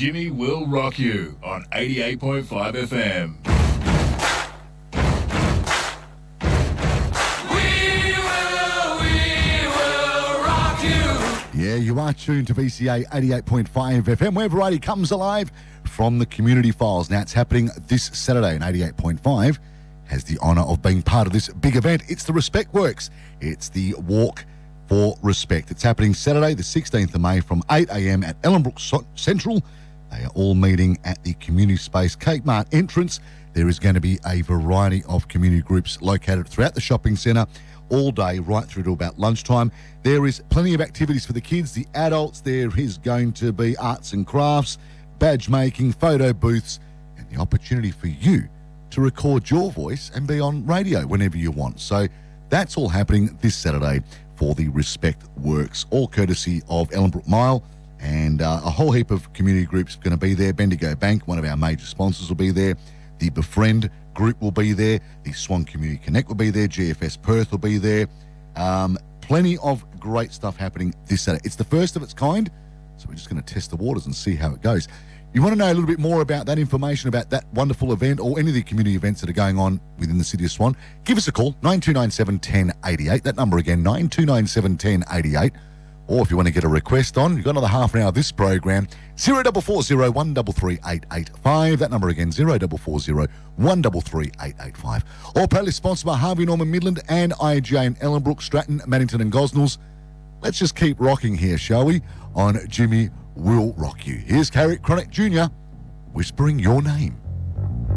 Jimmy will rock you on 88.5 FM. Yeah, you are tuned to VCA 88.5 FM, where variety comes alive from the Community Files. Now, it's happening this Saturday, and 88.5 has the honour of being part of this big event. It's the Respect Works. It's the Walk for Respect. It's happening Saturday, the 16th of May from 8 a.m. at Ellenbrook Central. They are all meeting at the community space Cape Mart entrance. There is going to be a variety of community groups located throughout the shopping centre all day, right through to about lunchtime. There is plenty of activities for the kids, the adults. There is going to be arts and crafts, badge making, photo booths, and the opportunity for you to record your voice and be on radio whenever you want. So that's all happening this Saturday for the Respect Works, all courtesy of Ellenbrook Mile, and a whole heap of community groups going to be there. Bendigo Bank, one of our major sponsors, will be there. The Befriend Group will be there. The Swan Community Connect will be there. GFS Perth will be there. Plenty of great stuff happening this Saturday. It's the first of its kind, so we're just going to test the waters and see how it goes. You want to know a little bit more about that information, about that wonderful event or any of the community events that are going on within the City of Swan, give us a call, 9297 1088. That number again, 9297 1088. Or if you want to get a request on, you've got another half an hour of this program, 0440 133 885. That number again, 0440 133 885. Or proudly sponsored by Harvey Norman Midland and IGA in Ellenbrook, Stratton, Maddington and Gosnells. Let's just keep rocking here, shall we? On Jimmy Will Rock You. Here's Carrick Chronic Jr. whispering your name.